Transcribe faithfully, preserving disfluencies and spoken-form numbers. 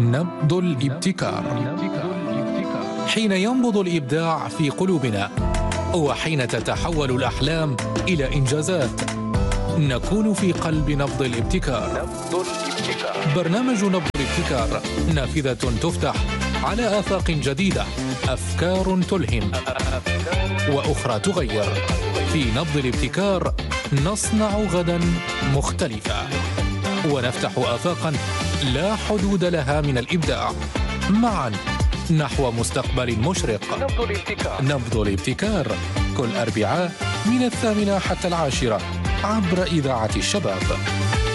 نبض الابتكار. حين ينبض الإبداع في قلوبنا وحين تتحول الأحلام إلى إنجازات نكون في قلب نبض الابتكار. برنامج نبض الابتكار نافذة تفتح على آفاق جديدة، أفكار تلهم وأخرى تغير. في نبض الابتكار نصنع غدا مختلفا ونفتح آفاقا لا حدود لها من الإبداع، معا نحو مستقبل مشرق. نبض الابتكار. نبض الابتكار كل أربعاء من الثامنة حتى العاشرة عبر إذاعة الشباب.